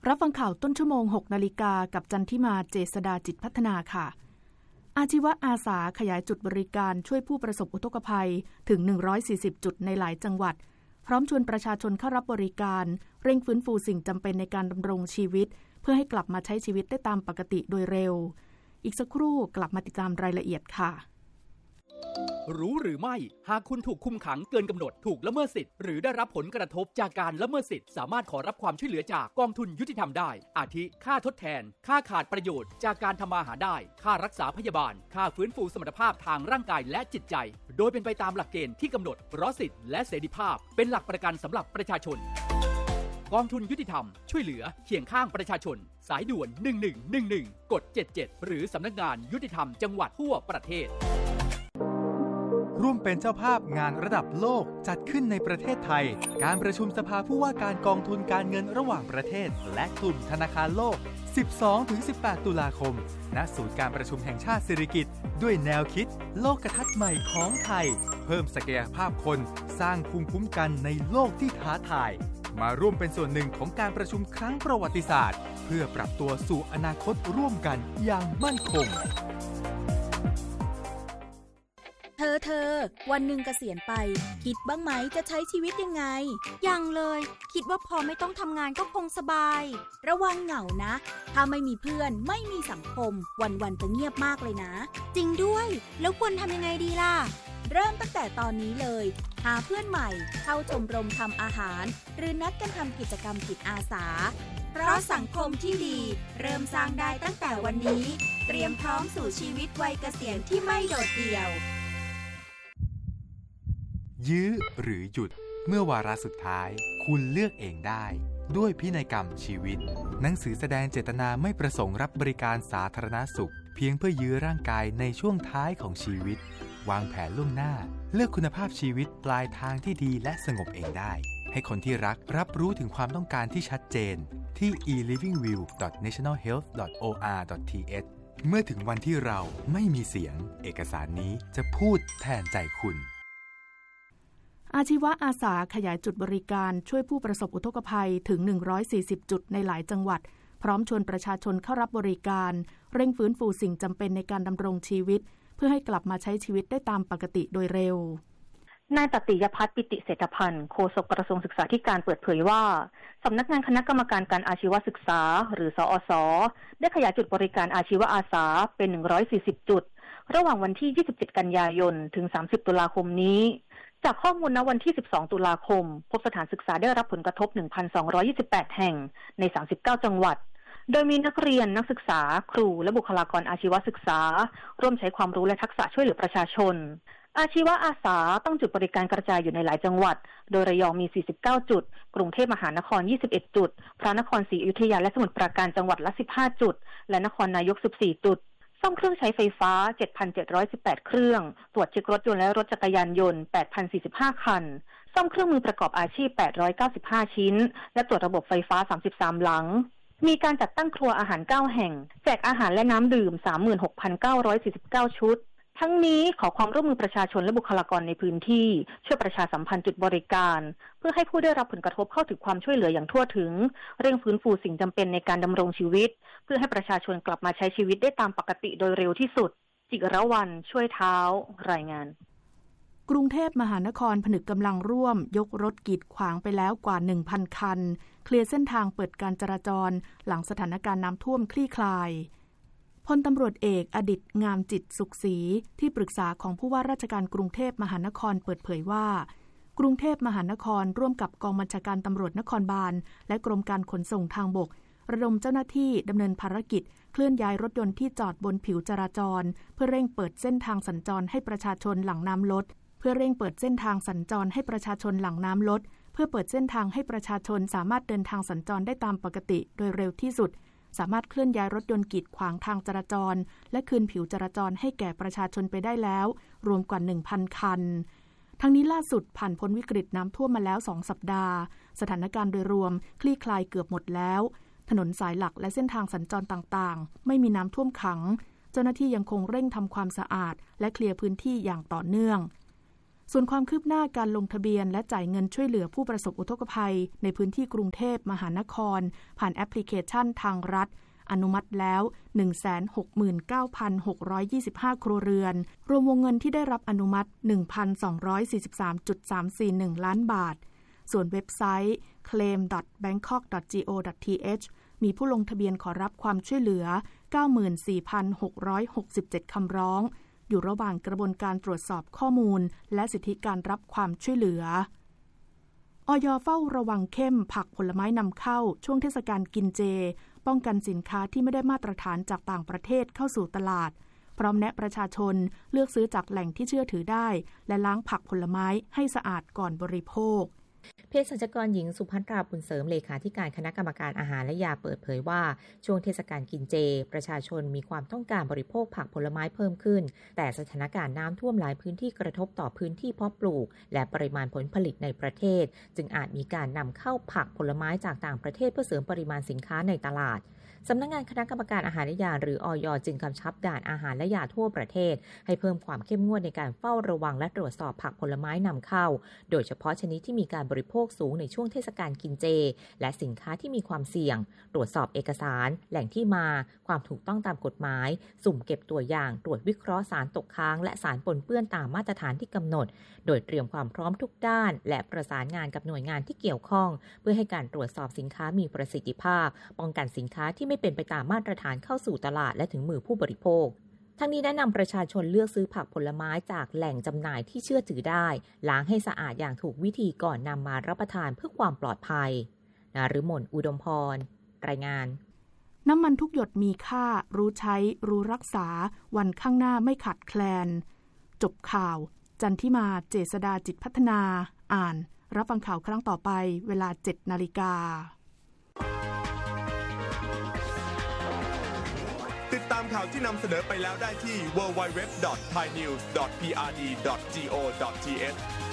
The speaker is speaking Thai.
รับฟังข่าวต้นชั่วโมง 6 นาฬิกากับจันทิมาเจษฎาจิตพัฒนาค่ะอาชีวะอาสาขยายจุดบริการช่วยผู้ประสบอุทกภัยถึง140จุดในหลายจังหวัดพร้อมชวนประชาชนเข้ารับบริการเร่งฟื้นฟูสิ่งจำเป็นในการดำรงชีวิตเพื่อให้กลับมาใช้ชีวิตได้ตามปกติโดยเร็วอีกสักครู่กลับมาติดตามรายละเอียดค่ะรู้หรือไม่หากคุณถูกคุมขังเกินกำหนดถูกละเมิดสิทธิ์หรือได้รับผลกระทบจากการละเมิดสิทธิ์สามารถขอรับความช่วยเหลือจากกองทุนยุติธรรมได้อาทิค่าทดแทนค่าขาดประโยชน์จากการทำมาหาได้ค่ารักษาพยาบาลค่าฟื้นฟูสมรรถภาพทางร่างกายและจิตใจโดยเป็นไปตามหลักเกณฑ์ที่กำหนดเพราะสิทธิและเสรีภาพเป็นหลักประกันสำหรับประชาชนกองทุนยุติธรรมช่วยเหลือเคียงข้างประชาชนสายด่วน1111กด77หรือสำนักงานยุติธรรมจังหวัดทั่วประเทศร่วมเป็นเจ้าภาพงานระดับโลกจัดขึ้นในประเทศไทยการประชุมสภาผู้ว่าการกองทุนการเงินระหว่างประเทศและกลุ่มธนาคารโลก 12-18 ตุลาคมณศูนย์การประชุมแห่งชาติสิริกิติ์ด้วยแนวคิดโลกทัศน์ใหม่ของไทยเพิ่มศักยภาพคนสร้างภูมิคุ้มกันในโลกที่ท้าทายมาร่วมเป็นส่วนหนึ่งของการประชุมครั้งประวัติศาสตร์เพื่อปรับตัวสู่อนาคตร่วมกันอย่างมั่นคงเธอวันหนึ่งเกษียณไปคิดบ้างไหมจะใช้ชีวิตยังไงยังเลยคิดว่าพอไม่ต้องทำงานก็คงสบายระวังเหงานะถ้าไม่มีเพื่อนไม่มีสังคมวันๆจะเงียบมากเลยนะจริงด้วยแล้วควรทำยังไงดีล่ะเริ่มตั้งแต่ตอนนี้เลยหาเพื่อนใหม่เข้าชมรมทำอาหารหรือนัดกันทำกิจกรรมจิตอาสาเพราะสังคมที่ดีเริ่มสร้างได้ตั้งแต่วันนี้เตรียมพร้อมสู่ชีวิตวัยเกษียณที่ไม่โดดเดี่ยวยื้อหรือหยุดเมื่อวาระสุดท้ายคุณเลือกเองได้ด้วยพินัยกรรมชีวิตหนังสือแสดงเจตนาไม่ประสงค์รับบริการสาธารณสุขเพียงเพื่อยื้อร่างกายในช่วงท้ายของชีวิตวางแผนล่วงหน้าเลือกคุณภาพชีวิตปลายทางที่ดีและสงบเองได้ให้คนที่รักรับรู้ถึงความต้องการที่ชัดเจนที่ e-livingwill.nationalhealth.or.th เมื่อถึงวันที่เราไม่มีเสียงเอกสารนี้จะพูดแทนใจคุณอาชีวะอาสาขยายจุดบริการช่วยผู้ประสบอุทกภัยถึง140จุดในหลายจังหวัดพร้อมชวนประชาชนเข้ารับบริการเร่งฟื้นฟูสิ่งจำเป็นในการดำรงชีวิตเพื่อให้กลับมาใช้ชีวิตได้ตามปกติโดยเร็วนายตติยภัทร ปิติเศรษฐพันธ์โฆษกกระทรวงศึกษาธิการเปิดเผยว่าสำนักงานคณะกรรมการการอาชีวศึกษาหรือสอสได้ขยายจุดบริการอาชีวอาสาเป็น140จุดระหว่างวันที่27กันยายนถึง30ตุลาคมนี้จากข้อมูลณวันที่12ตุลาคมพบสถานศึกษาได้รับผลกระทบ 1,228 แห่งใน39จังหวัดโดยมีนักเรียนนักศึกษาครูและบุคลากรอาชีวศึกษาร่วมใช้ความรู้และทักษะช่วยเหลือประชาชนอาชีวอาสาต้องจุดบริการกระจายอยู่ในหลายจังหวัดโดยระยองมี49จุดกรุงเทพมหานคร21จุดพระนครศรีอยุธยาและสมุทรปราการจังหวัดละ15จุดและนครนายก14จุดซ่อมเครื่องใช้ไฟฟ้า 7,718 เครื่องตรวจเช็ครถยนต์และรถจักรยานยนต์ 8,045 คันซ่อมเครื่องมือประกอบอาชีพ895ชิ้นและตรวจระบบไฟฟ้า33หลังมีการจัดตั้งครัวอาหาร9แห่งแจกอาหารและน้ำดื่ม 36,949 ชุดทั้งนี้ขอความร่วมมือประชาชนและบุคลากรในพื้นที่ช่วยประชาสัมพันธ์จุดบริการเพื่อให้ผู้ได้รับผลกระทบเข้าถึงความช่วยเหลืออย่างทั่วถึงเร่งฟื้นฟูสิ่งจำเป็นในการดำรงชีวิตเพื่อให้ประชาชนกลับมาใช้ชีวิตได้ตามปกติโดยเร็วที่สุดจิรวรรณช่วยเท้ารายงานกรุงเทพมหานครผนึกกำลังร่วมยกรถกีดขวางไปแล้วกว่า 1,000 คันเคลียร์เส้นทางเปิดการจราจรหลังสถานการณ์น้ำท่วมคลี่คลายพลตำรวจเอกอดิษฐ์งามจิตสุขศรีที่ปรึกษาของผู้ว่าราชการกรุงเทพมหานครเปิดเผยว่ากรุงเทพมหานครร่วมกับกองบัญชาการตำรวจนครบาลและกรมการขนส่งทางบกระดมเจ้าหน้าที่ดำเนินภารกิจเคลื่อนย้ายรถยนต์ที่จอดบนผิวจราจรเพื่อเร่งเปิดเส้นทางสัญจรให้ประชาชนหลังน้ำลดเพื่อเร่งเปิดเส้นทางสัญจรให้ประชาชนหลังน้ำลดเพื่อเปิดเส้นทางให้ประชาชนสามารถเดินทางสัญจรได้ตามปกติโดยเร็วที่สุดสามารถเคลื่อนย้ายรถยนต์กีดขวางทางจราจรและคืนผิวจราจรให้แก่ประชาชนไปได้แล้วรวมกว่า 1,000 คันทั้งนี้ล่าสุดผ่านพ้นวิกฤตน้ำท่วมมาแล้ว2สัปดาห์สถานการณ์โดยรวมคลี่คลายเกือบหมดแล้วถนนสายหลักและเส้นทางสัญจรต่างๆไม่มีน้ำท่วมขังเจ้าหน้าที่ยังคงเร่งทำความสะอาดและเคลียร์พื้นที่อย่างต่อเนื่องส่วนความคืบหน้าการลงทะเบียนและจ่ายเงินช่วยเหลือผู้ประสบอุทกภัยในพื้นที่กรุงเทพมหานครผ่านแอปพลิเคชันทางรัฐอนุมัติแล้ว 169,625 ครัวเรือนรวมวงเงินที่ได้รับอนุมัติ 1,243.341 ล้านบาทส่วนเว็บไซต์ claim.bangkok.go.th มีผู้ลงทะเบียนขอรับความช่วยเหลือ 94,667 คำร้องอยู่ระหว่างกระบวนการตรวจสอบข้อมูลและสิทธิการรับความช่วยเหลืออย.เฝ้าระวังเข้มผักผลไม้นำเข้าช่วงเทศกาลกินเจป้องกันสินค้าที่ไม่ได้มาตรฐานจากต่างประเทศเข้าสู่ตลาดพร้อมแนะประชาชนเลือกซื้อจากแหล่งที่เชื่อถือได้และล้างผักผลไม้ให้สะอาดก่อนบริโภคเภสัชกรหญิงสุภัทราบุญเสริมเลขาธิการคณะกรรมการอาหารและยาเปิดเผยว่าช่วงเทศกาลกินเจประชาชนมีความต้องการบริโภคผักผลไม้เพิ่มขึ้นแต่สถานการณ์น้ำท่วมหลายพื้นที่กระทบต่อพื้นที่เพาะปลูกและปริมาณผลผลิตในประเทศจึงอาจมีการนำเข้าผักผลไม้จากต่างประเทศเพื่อเสริมปริมาณสินค้าในตลาดสำนักงานคณะกรรมการอาหารและยาหรืออย.จึงกำชับด่านอาหารและยาทั่วประเทศให้เพิ่มความเข้มงวดในการเฝ้าระวังและตรวจสอบผักผลไม้นำเข้าโดยเฉพาะชนิดที่มีการบริโภคสูงในช่วงเทศกาลกินเจและสินค้าที่มีความเสี่ยงตรวจสอบเอกสารแหล่งที่มาความถูกต้องตามกฎหมายสุ่มเก็บตัวอย่างตรวจวิเคราะห์สารตกค้างและสารปนเปื้อนตามมาตรฐานที่กำหนดโดยเตรียมความพร้อมทุกด้านและประสานงานกับหน่วยงานที่เกี่ยวข้องเพื่อให้การตรวจสอบสินค้ามีประสิทธิภาพป้องกันสินค้าที่ไม่เป็นไปตามมาตรฐานเข้าสู่ตลาดและถึงมือผู้บริโภคทั้งนี้แนะนำประชาชนเลือกซื้อผักผลไม้จากแหล่งจำหน่ายที่เชื่อถือได้ล้างให้สะอาดอย่างถูกวิธีก่อนนำมารับประทานเพื่อความปลอดภัยนฤมล อุดมพรรายงานน้ำมันทุกหยดมีค่ารู้ใช้รู้รักษาวันข้างหน้าไม่ขาดแคลนจบข่าวจันทิมาเจษฎาจิตพัฒนาอ่านรับฟังข่าวครั้งต่อไปเวลา 7 นาฬิกาติดตามข่าวที่นำเสนอไปแล้วได้ที่ www.thainews.prd.go.th